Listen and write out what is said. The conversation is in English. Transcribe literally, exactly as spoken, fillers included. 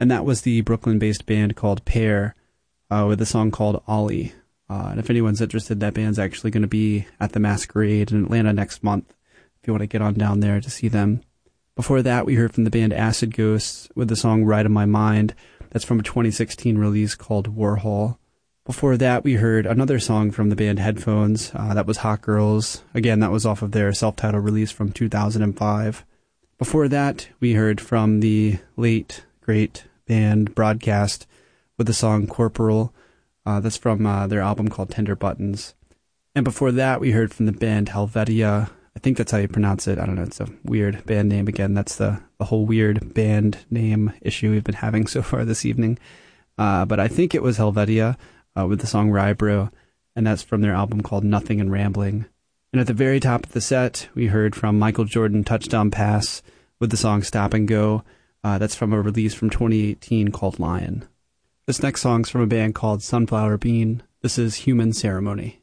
And that was the Brooklyn-based band called Pear uh, with a song called Ollie. Uh, and if anyone's interested, that band's actually going to be at the Masquerade in Atlanta next month, if you want to get on down there to see them. Before that, we heard from the band Acid Ghosts with the song Ride on My Mind. That's from a twenty sixteen release called Warhol. Before that, we heard another song from the band Headphones. Uh, that was Hot Girls. Again, that was off of their self-titled release from two thousand five. Before that, we heard from the late, great band Broadcast with the song Corporal. Uh, that's from uh, their album called Tender Buttons. And before that, we heard from the band Helvetia. I think that's how you pronounce it. I don't know. It's a weird band name. Again, that's the, the whole weird band name issue we've been having so far this evening. Uh, but I think it was Helvetia uh, with the song Rybrew, and that's from their album called Nothing and Rambling. And at the very top of the set, we heard from Michael Jordan Touchdown Pass with the song Stop and Go. Uh, that's from a release from twenty eighteen called Lion. This next song's from a band called Sunflower Bean. This is Human Ceremony.